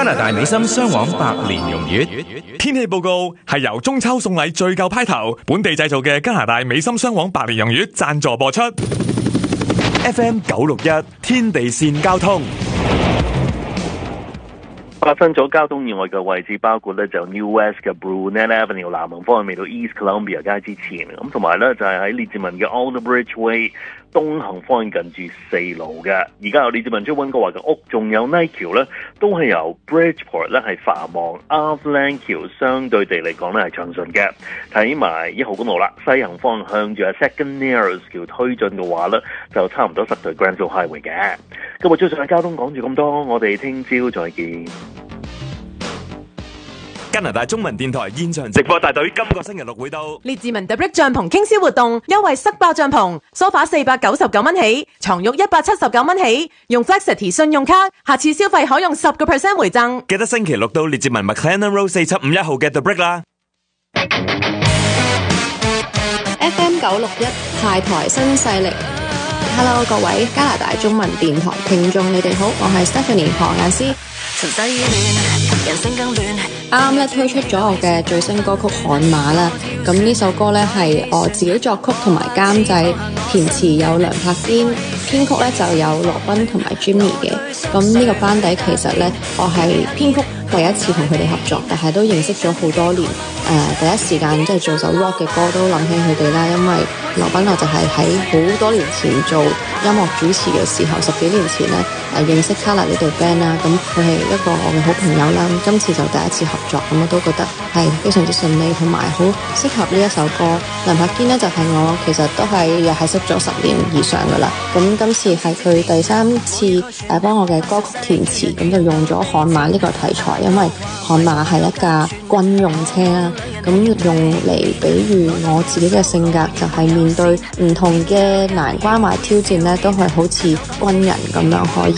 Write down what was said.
拿大美心雙黃百年榕月天氣報告係由中秋送禮最夠派頭本地製造嘅加拿大美心雙黃百年榕月贊助播出。FM 961天地線交通。 發生咗交通意外嘅位置包括咧就 New West 嘅 Brunette Avenue 南行方向未到 East Columbia 街之前，咁同埋咧就係喺列治文嘅 Alderbridge Way 東行方向近住4路嘅。而家有列治文將溫哥華嘅屋，仲有 Knight 橋咧，都係由 Bridgeport 咧係繁忙 Overland 橋相對地嚟講咧係暢順嘅。睇埋1號公路啦，西行方向住 Second Narrows 橋推進嘅話咧，就差唔多塞到 Granville Highway 嘅。今日早上嘅交通講住咁多，我哋聽朝再見。 加拿大中文電台現場直播大隊今個星期六會到列治文 The Brick 帳篷傾銷活動，優惠塞爆帳篷，梳化499蚊起，床褥179蚊起，用 Flexity 信用卡，下次消費可用10% 回贈。 記得星期六到列治文 McLennan Road 4751號嘅 The Brick 啦。 FM 961派台新勢力。Hello 各位加拿大中文電台聽眾，你哋好，我係 Stephanie 何雁詩。啱啱咧推出咗我嘅最新歌曲《悍馬》啦，咁呢首歌咧係我自己作曲同埋監製，填詞有梁柏堅，編曲咧就有羅賓同埋 Jimmy 嘅。咁呢個班底其實咧我係編曲第一次同佢哋合作，但係都認識咗好多年。第一時間即係做首 rock 嘅歌都諗起佢哋啦，因為羅賓我就係喺好多年前做音樂主持嘅時候，10幾年前咧認識 Kolor 呢隊 band 啦，咁佢係一個我嘅好朋友啦。咁今次就第一次合作，咁我都覺得係非常之順利，同埋好適合呢一首歌。梁柏堅咧就係我其實都係又係識咗10年以上噶啦。咁今次係佢第3次幫我嘅歌曲填詞，咁就用咗悍馬呢個題材，因為悍馬係一架軍用車啦，咁用嚟比喻我自己嘅性格，就係面對唔同嘅難關或挑戰咧，都係好似軍人咁樣可以